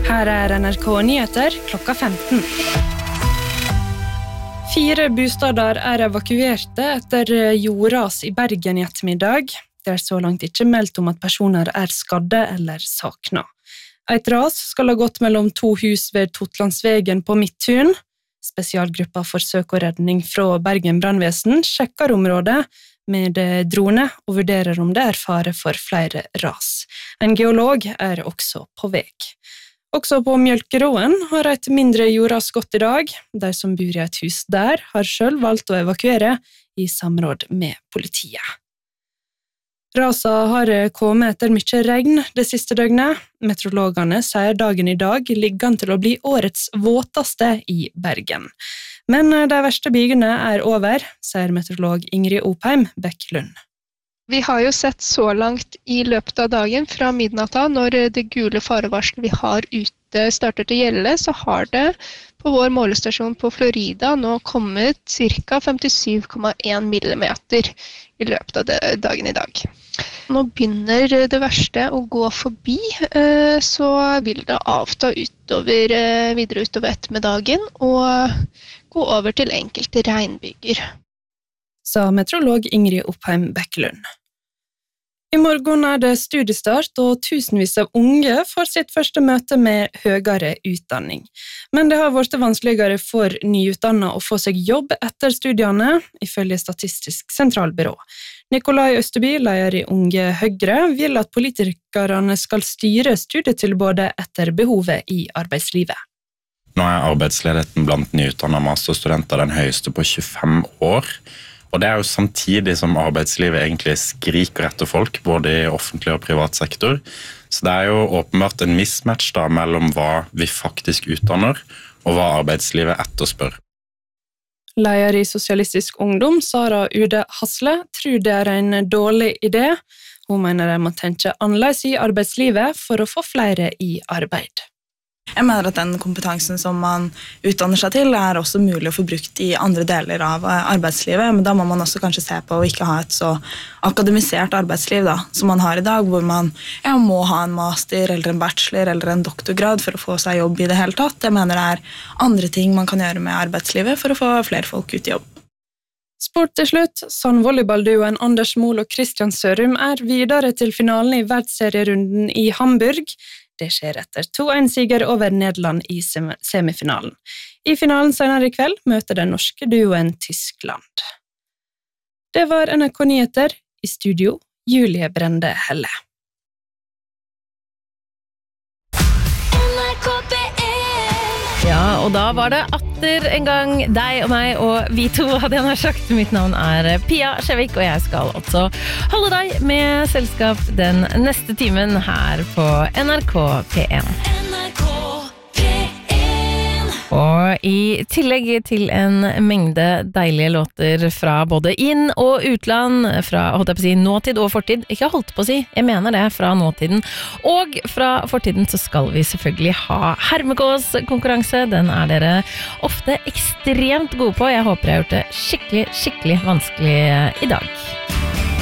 Her NRK Nyheter klokka 15. 4 bostader evakuerte etter jordras I Bergen I ettermiddag. Det så langt ikke meldt om at personer skadde eller sakna. Et ras skal ha gått mellom 2 hus ved Totlandsvegen på Midttun. Spesialgruppa for søk og redning fra Bergen brandvesen sjekker området med drone og vurderer om det fare for flere ras. En geolog også på vei. Også på Mjølkeråen har et mindre jordras gått I dag. De som bor I et hus der har selv valgt å evakuere I samråd med politiet. Rasa har kommet etter mye regn det siste døgnet. Meteorologene sier dagen I dag ligger an til å bli årets våteste I Bergen. Men de verste bygene over, sier meteorolog Ingrid Opheim Bekkelund. Vi har jo sett så langt I løpet av dagen fra midnatta, når det gule farevarselet vi har ute starter til å gjelde, så har det på vår målestasjon på Florida nå kommet ca. 57,1 millimeter I løpet av dagen I dag. Nå begynner det verste å gå forbi, så vil det avta videre utover ettermiddagen og gå over til enkelte regnbyger. Sa meteorolog Ingrid Opheim Bekkelund. I morgen det studiestart, og tusenvis av unge får sitt første møte med høyere utdanning. Men det har vært vanskeligere for nyutdannede å få seg jobb etter studiene, ifølge Statistisk sentralbyrå. Nikolai Østerby, leder I Unge Høyre, vil at politikerne skal styre studietilbudet etter behovet I arbeidslivet. Nå arbeidsledigheten blant nyutdannede masterstudenter den høyeste på 25 år. Og det jo samtidig som arbeidslivet egentlig skriker etter folk, både I offentlig og privat sektor. Så det jo åpenbart en mismatch da mellom hva vi faktisk utdanner, og hva arbeidslivet etterspør. Leder I Sosialistisk Ungdom, Sara Ude Hasle, tror det en dårlig idé. Hun mener de må tenke annerledes I arbeidslivet for å få flere I arbeid. Jeg mener at den kompetansen som man utdanner seg til også mulig å få brukt I andre deler av arbeidslivet, men da må man også kanskje se på å ikke ha et så akademisert arbeidsliv da, som man har I dag, hvor man må ha en master eller en bachelor eller en doktorgrad for å få seg jobb I det hele tatt. Jeg mener det andre ting man kan gjøre med arbeidslivet for å få flere folk ut I jobb. Sport til slutt. Sandvolleyballduoen Anders Mol og Christian Sørum videre til finalen I verdensserierunden I Hamburg. Det skjer etter 2-1-siger over Nederland I semifinalen. I finalen senere I kveld møter den norske duoen Tyskland. Det var NRK Nyheter. I studio, Julie Brende Helle. Ja, og da var det atter en gang deg og meg og vi to, hadde jeg nær sagt. Mitt navn Pia Skjevik, og jeg skal også holde deg med selskap den neste timen her på NRK P1. Og I tillegg til en mengde deilige låter fra både inn- og utland, fra holdt jeg på å si, nåtid og fortid, ikke holdt på å si, jeg mener det, fra nåtiden, og fra fortiden så skal vi selvfølgelig ha Hermegås-konkurranse, den dere ofte ekstremt gode på, jeg håper jeg har gjort det skikkelig vanskelig I dag.